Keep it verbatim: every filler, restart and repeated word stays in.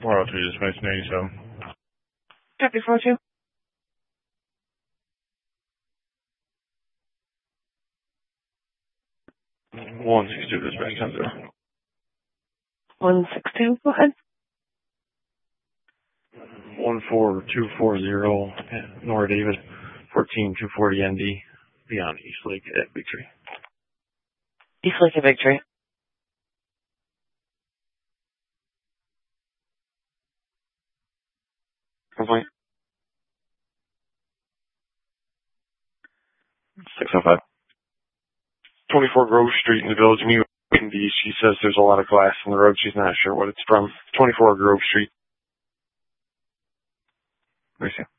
four oh three, dispatch eighty-seven. Copy, four two. one six two, dispatch ten zero. one six two, go ahead. one four two four zero, Nora David, fourteen two forty N D, beyond East Lake at Victory. East Lake at Victory. Complaint? six oh five. twenty-four Grove Street in the Village of New N D. She says there's a lot of glass on the road. She's not sure what it's from. twenty-four Grove Street. Mercy.